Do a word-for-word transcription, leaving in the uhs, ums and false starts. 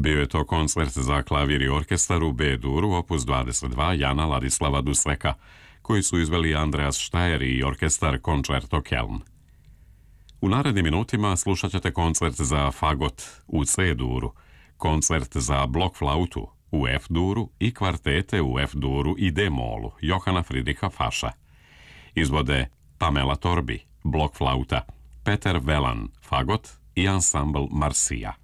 Bio je to koncert za klavir i orkestar u B-duru opus dvadeset dva Jana Ladislava Dusleka, koji su izveli Andreas Štajer i orkestar Concerto Köln. U narednim minutima slušat ćete koncert za fagot u C-duru, koncert za blok flautu u F-duru i kvartete u F-duru i D-molu Johana Friedricha Fascha. Izvode Pamela Torbi, blok flauta, Peter Velan, fagot i ansambl Marcija.